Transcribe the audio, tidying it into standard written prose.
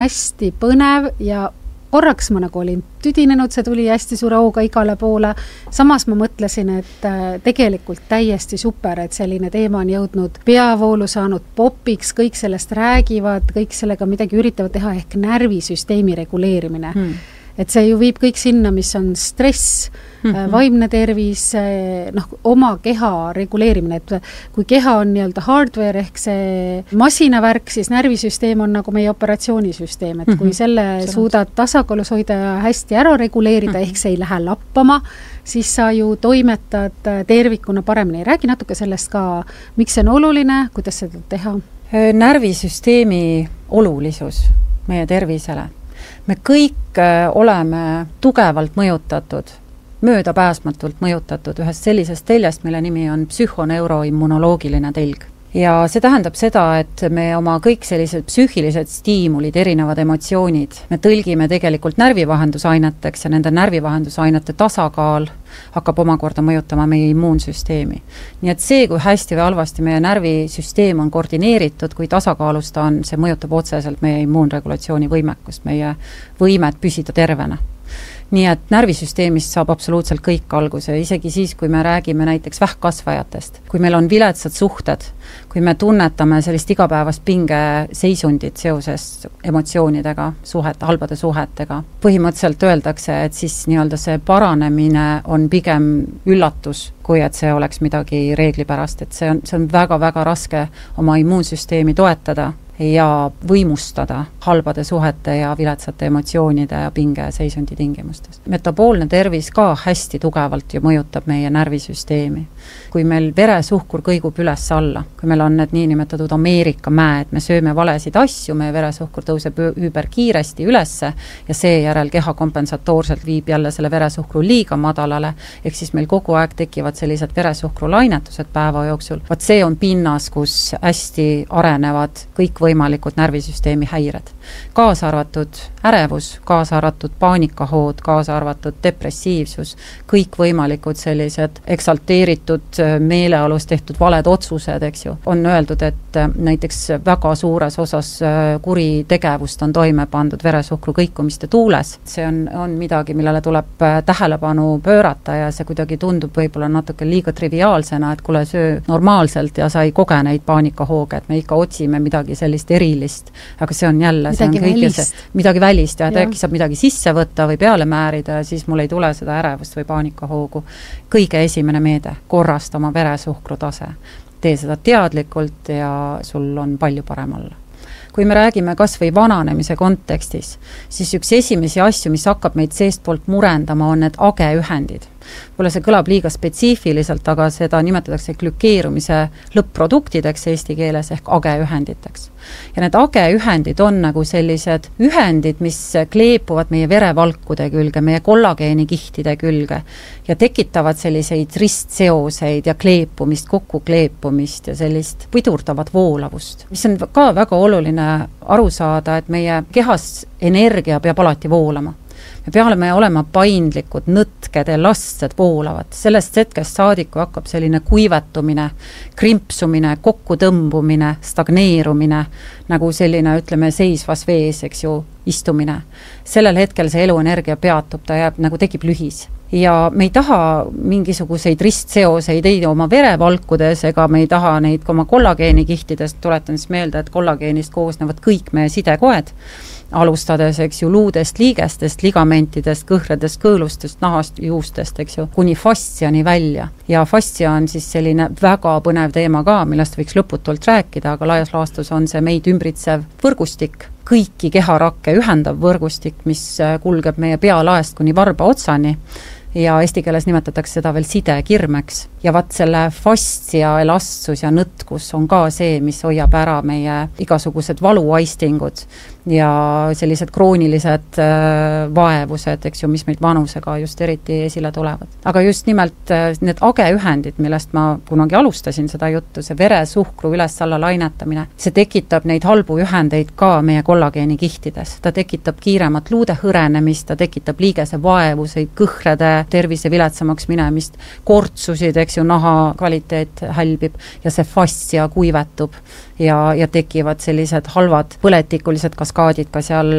hästi põnev ja korraks ma nagu olin tüdinenud, see tuli hästi suure hooga igale poole. Samas ma mõtlesin, et tegelikult täiesti super, et selline teema on jõudnud peavoolu saanud popiks, kõik sellest räägivad, kõik sellega midagi üritavad teha ehk närvisüsteemi reguleerimine. Et see ju viib kõik sinna, mis on stress, vaimne tervis, oma keha reguleerimine, et kui keha on nii-öelda hardware ehk see masinavärk, siis närvisüsteem on nagu meie operatsioonisüsteem, et kui selle suudad tasakaalus hoida ja hästi ära reguleerida, ehk see ei lähe lappama, siis sa ju toimetad tervikuna paremini. Räägi natuke sellest ka, miks see on oluline, kuidas seda teha? Närvisüsteemi olulisus meie tervisele. Me kõik oleme tugevalt mõjutatud, möödapääsmatult mõjutatud ühest sellisest teljest, mille nimi on psühhoneuroimmunoloogiline telg. Ja see tähendab seda, et me oma kõik sellised psüühilised stiimulid, erinevad emotsioonid, me tõlgime tegelikult närvivahendusaineteks ja nende närvivahendusainete tasakaal hakkab omakorda mõjutama meie immuunsüsteemi. Nii et see, kui hästi või halvasti meie närvisüsteem on koordineeritud, kui tasakaalus ta on, see mõjutab otseselt meie immuunregulatsiooni võimekust, meie võimet püsida tervena. Nii et närvisüsteemist saab absoluutselt kõik alguse, isegi siis, kui me räägime näiteks vähkkasvajatest, kui meil on viletsad suhted, kui me tunnetame sellist igapäevast pingeseisundit seoses emotsioonidega, halbade suhetega. Põhimõtteliselt öeldakse, et siis nii-öelda see paranemine on pigem üllatus, kui et see oleks midagi reeglipärast, et see on väga-väga raske oma immuunsüsteemi toetada ja võimustada halbade suhete ja viletsate emotsioonide ja pingeseisundi tingimustes. Metaboolne tervis ka hästi tugevalt ju mõjutab meie närvisüsteemi. Kui meil veresuhkur kõigub üles alla, kui meil on need niinimetatud Ameerika mäed, me sööme valesid asju, meie veresuhkur tõuseb üüberkiiresti ülesse ja seejärel keha kompensatoorselt viib jälle selle veresuhkru liiga madalale, ehk siis meil kogu aeg tekivad sellised veresuhkrulainetused päeva jooksul. Vaat see on pinnas, kus hästi arenevad kõikvõimalikud närvisüsteemi häired. Kaasa arvatud ärevus, kaasa arvatud paanikahood, kaasa arvatud depressiivsus, kõikvõimalikud sellised eksalteeritud meeleolus tehtud valed otsused, eks ju. On öeldud, et näiteks väga suures osas kuritegevust on toime pandud veresuhkru kõikumiste tuules. See on midagi, millele tuleb tähelepanu pöörata ja see kuidagi tundub võib-olla natuke liiga triviaalsena, et kuule, söö normaalselt ja sa ei koge neid paanikahooge, et me ikka otsime midagi sellist erilist, aga see on jälle midagi välist ja äkki saab midagi sisse võtta või peale määrida ja siis mul ei tule seda ärevust või paanikahoogu. Kõige esimene meede, korrasta oma veresuhkru tase. Tee seda teadlikult ja sul on palju parem olla. Kui me räägime kas või vananemise kontekstis, siis üks esimesi asju, mis hakkab meid seestpoolt murendama, on need ageühendid. Võib-olla see kõlab liiga spetsiifiliselt, aga seda nimetatakse glükeerumise lõpp-produktideks eesti keeles ehk ageühenditeks. Ja need ageühendid on nagu sellised ühendid, mis kleepuvad meie verevalkude külge, meie kollageenkihtide külge ja tekitavad selliseid ristseoseid ja kleepumist, kokkukleepumist ja sellist pidurdavat voolavust. Mis on ka väga oluline aru saada, et meie kehas energia peab alati voolama. Me peame olema paindlikud, nõtked, elastsed, voolavad. Sellest hetkest saadiku hakkab selline kuivetumine, krimpsumine, kokkutõmbumine, stagneerumine, nagu selline, ütleme, seisvas vees, eks ju, istumine. Sellel hetkel see eluenergia peatub, ta jääb, nagu tekib lühis. Ja me ei taha mingisuguseid ristseoseid ei oma verevalkudes ega me ei taha neid oma kollageenikihtides, tuletan siis meelde, et kollageenist koosnevad kõik meie sidekoed, alustades, eks ju, luudest, liigestest, ligamentidest, kõhredest, kõõlustest, nahast, juustest, eks ju, kuni fastsiani välja. Ja fassia on siis selline väga põnev teema ka, millest võiks lõputult rääkida, aga laias laastus on see meid ümbritsev võrgustik, kõiki keharakke ühendav võrgustik, mis kulgeb meie pealaest kuni varba otsani ja eesti keeles nimetatakse seda veel sidekirmeks. Ja vaat selle fassia, elastsus ja nõtkus on ka see, mis hoiab ära meie igasugused valuaistingud ja sellised kroonilised vaevused, eks ju, mis meid vanusega just eriti esile tulevad. Aga just nimelt need ageühendid, millest ma kunagi alustasin seda juttu, see veresuhkru üles-alla lainetamine, see tekitab neid halbu ühendeid ka meie kollageenikihtides. Ta tekitab kiiremat luude hõrenemist, ta tekitab liigese vaevuseid, kõhrede tervise viletsamaks minemist, kortsusid, eks ju, naha kvaliteet hälbib ja see fassia kuivetub ja tekivad sellised halvad põletikulised kaskaadid ka seal